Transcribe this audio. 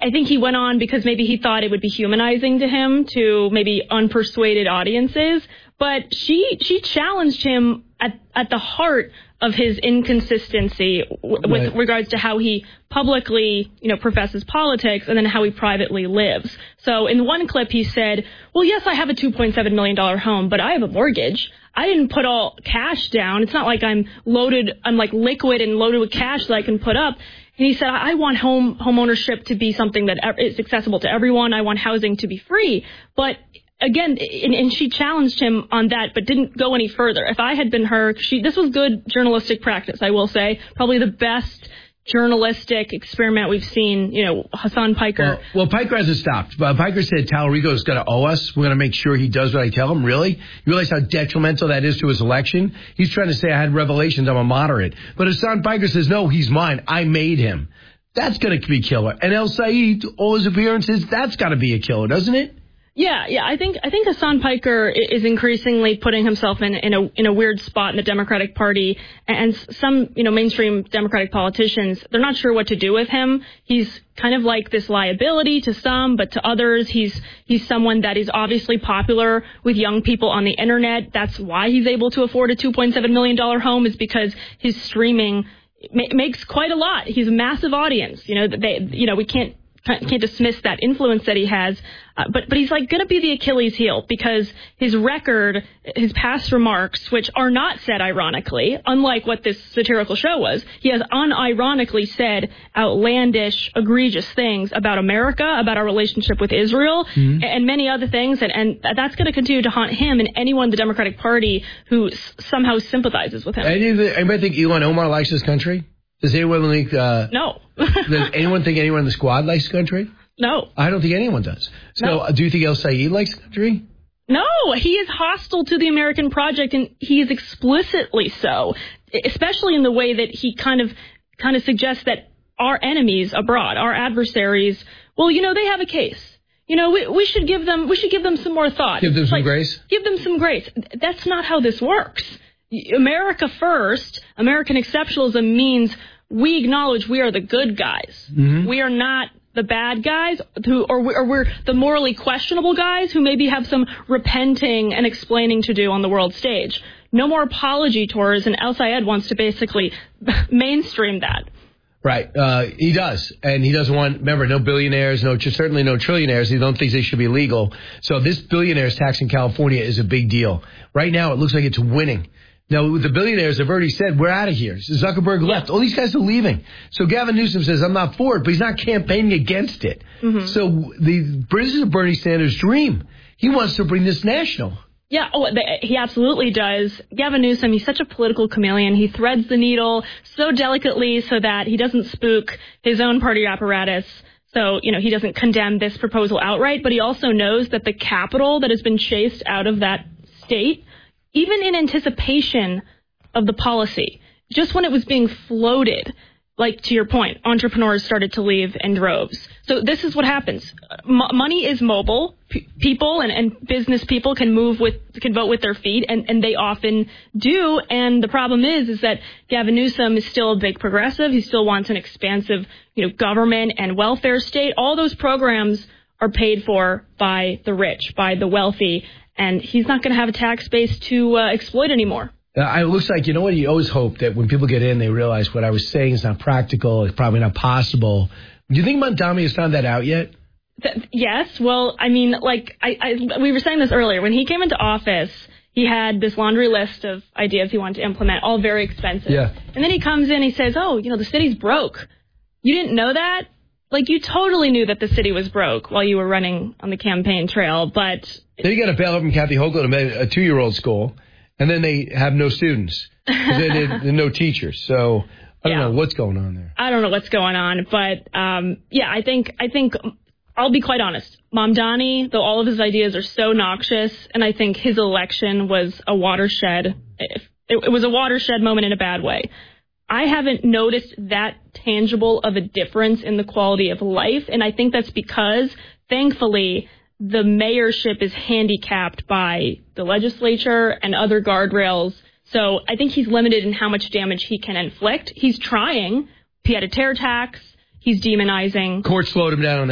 I think he went on because maybe he thought it would be humanizing to him to maybe unpersuaded audiences. But she challenged him at the heart of his inconsistency with regards to how he publicly, professes politics and then how he privately lives. So in one clip, he said, well, yes, I have a $2.7 million home, but I have a mortgage. I didn't put all cash down. It's not like I'm like liquid and loaded with cash that I can put up. And he said, I want home ownership to be something that is accessible to everyone. I want housing to be free. But again, and she challenged him on that, but didn't go any further. If I had been her, this was good journalistic practice, I will say. Probably the best journalistic experiment we've seen, Hassan Piker. Well, Piker hasn't stopped. Piker said Talarico is going to owe us. We're going to make sure he does what I tell him. Really? You realize how detrimental that is to his election? He's trying to say I had revelations. I'm a moderate. But Hassan Piker says, no, he's mine. I made him. That's going to be killer. And El Said, all his appearances, that's got to be a killer, doesn't it? Yeah. I think Hassan Piker is increasingly putting himself in a weird spot in the Democratic Party, and some mainstream Democratic politicians, they're not sure what to do with him. He's kind of like this liability to some, but to others, he's someone that is obviously popular with young people on the internet. That's why he's able to afford a $2.7 million home, is because his streaming makes quite a lot. He's a massive audience. We can't dismiss that influence that he has, but he's like going to be the Achilles heel, because his record, his past remarks, which are not said ironically, unlike what this satirical show was, he has unironically said outlandish, egregious things about America, about our relationship with Israel, and many other things, and that's going to continue to haunt him and anyone in the Democratic Party who somehow sympathizes with him. Anybody think Ilhan Omar likes this country? Does anyone think... No. Does anyone think anyone in the squad likes the country? No. I don't think anyone does. So no. Do you think El Said likes the country? No. He is hostile to the American project, and he is explicitly so, especially in the way that he kind of suggests that our enemies abroad, our adversaries, well, they have a case. We should give them some more thought. Give them some grace? Give them some grace. That's not how this works. America first, American exceptionalism means we acknowledge we are the good guys. Mm-hmm. We are not the bad guys or we're the morally questionable guys who maybe have some repenting and explaining to do on the world stage. No more apology tours, and El Sayed wants to basically mainstream that. Right. He does. And he doesn't want, remember, no billionaires, certainly no trillionaires. He don't think they should be legal. So this billionaires tax in California is a big deal. Right now, it looks like it's winning. Now, the billionaires have already said, we're out of here. Zuckerberg left. All these guys are leaving. So Gavin Newsom says, I'm not for it, but he's not campaigning against it. Mm-hmm. So this is Bernie Sanders' dream. He wants to bring this national. Yeah, he absolutely does. Gavin Newsom, he's such a political chameleon. He threads the needle so delicately so that he doesn't spook his own party apparatus. So, he doesn't condemn this proposal outright, but he also knows that the capital that has been chased out of that state, even in anticipation of the policy, just when it was being floated, like to your point, entrepreneurs started to leave in droves. So this is what happens. Money is mobile. People and business people can vote with their feet, and they often do. And the problem is that Gavin Newsom is still a big progressive. He still wants an expansive, government and welfare state. All those programs are paid for by the rich, by the wealthy. And he's not going to have a tax base to exploit anymore. It looks like, you always hope that when people get in, they realize what I was saying is not practical. It's probably not possible. Do you think Mamdani has found that out yet? Yes. Well, I mean, we were saying this earlier. When he came into office, he had this laundry list of ideas he wanted to implement, all very expensive. Yeah. And then he comes in, he says, the city's broke. You didn't know that? You totally knew that the city was broke while you were running on the campaign trail, but... Then you got to bail from Kathy Hochul to a 2-year-old school, and then they have no students. There are no teachers. So I don't know what's going on there. I don't know what's going on, but I think I'll be quite honest. Mamdani, though all of his ideas are so noxious, and I think his election was a watershed. It was a watershed moment in a bad way. I haven't noticed that tangible of a difference in the quality of life, and I think that's because, thankfully, the mayorship is handicapped by the legislature and other guardrails. So I think he's limited in how much damage he can inflict. He's trying. He had a terror tax. He's demonizing. Court slowed him down on that.